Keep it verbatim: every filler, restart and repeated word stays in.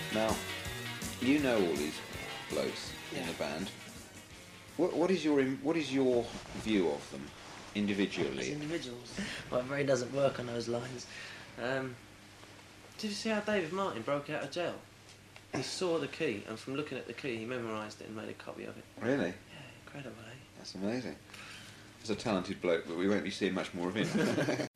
Now, you know all these blokes in Yeah. the band. What, what is your im- what is your view of them As individually? individuals. My brain doesn't work on those lines. Um, Did you see how David Martin broke out of jail? He saw the key, and from looking at the key, he memorised it and made a copy of it. Really? Yeah, incredible, eh? That's amazing. He's a talented bloke, but we won't be seeing much more of him.